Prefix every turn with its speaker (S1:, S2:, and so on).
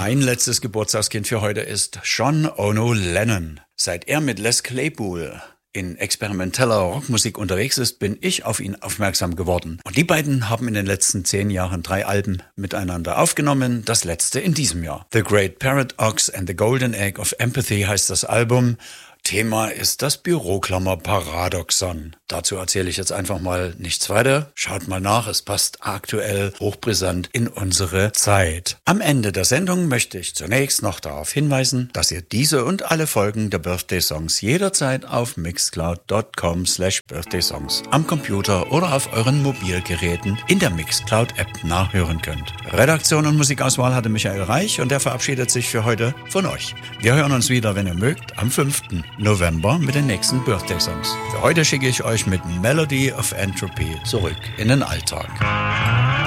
S1: Mein letztes Geburtstagskind für heute ist John Ono Lennon. Seit er mit Les Claypool in experimenteller Rockmusik unterwegs ist, bin ich auf ihn aufmerksam geworden. Und die beiden haben in den letzten 10 Jahren 3 Alben miteinander aufgenommen, das letzte in diesem Jahr. The Great Paradox and the Golden Egg of Empathy heißt das Album. Thema ist das Büroklammer-Paradoxon. Dazu erzähle ich jetzt einfach mal nichts weiter. Schaut mal nach, es passt aktuell hochbrisant in unsere Zeit. Am Ende der Sendung möchte ich zunächst noch darauf hinweisen, dass ihr diese und alle Folgen der Birthday Songs jederzeit auf mixcloud.com/birthdaysongs am Computer oder auf euren Mobilgeräten in der Mixcloud-App nachhören könnt. Redaktion und Musikauswahl hatte Michael Reich und er verabschiedet sich für heute von euch. Wir hören uns wieder, wenn ihr mögt, am 5. November mit den nächsten Birthday Songs. Für heute schicke ich euch mit Melody of Entropy zurück in den Alltag.